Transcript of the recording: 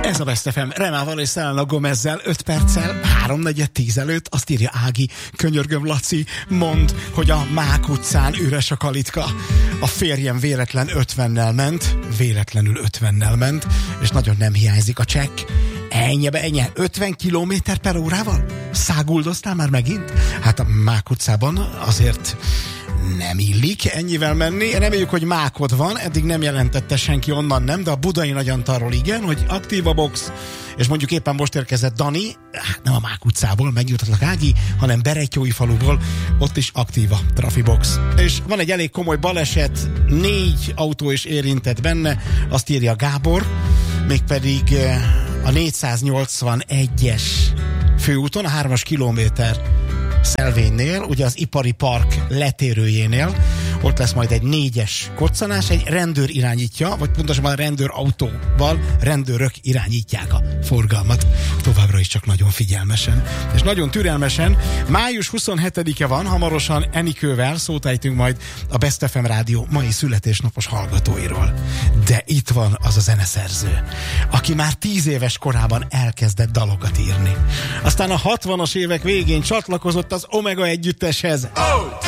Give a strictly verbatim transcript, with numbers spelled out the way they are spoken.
Ez a Best ef em Remával és Selena Gomezzel öt perccel, háromnegyed tíz előtt. Azt írja Ági, könyörgöm Laci, mondd, hogy a Mák utcán üres a kalitka. A férjem véletlen ötvennel ment, véletlenül ötvennel ment, és nagyon nem hiányzik a csekk. Ennyebe, ennyi, ötven kilométer per órával? Száguldoztál már megint? Hát a Mák utcában azért nem illik ennyivel menni. Reméljük, hogy mákod van, eddig nem jelentette senki onnan, nem, de a budai nagyantarról igen, hogy aktív a box, és mondjuk éppen most érkezett Dani, hát nem a Mák utcából, megjuttatlak Ági, hanem Berettyói faluból, ott is aktív a trafibox. És van egy elég komoly baleset, négy autó is érintett benne, azt írja Gábor, mégpedig a négyszáznyolcvanegyes főúton, a hármas kilométer szelvénynél, ugye az ipari park letérőjénél, ott lesz majd egy négyes koccanás, egy rendőr irányítja, vagy pontosabban a rendőr autóval rendőrök irányítják a forgalmat. Továbbra is csak nagyon figyelmesen, és nagyon türelmesen. május huszonhetedike van, hamarosan Enikővel szót ejtünk majd a Best ef em Rádió mai születésnapos hallgatóiról. De itt van az a zeneszerző, aki már tíz éves korában elkezdett dalokat írni. Aztán a hatvanas évek végén csatlakozott az Omega együtteshez. Oh!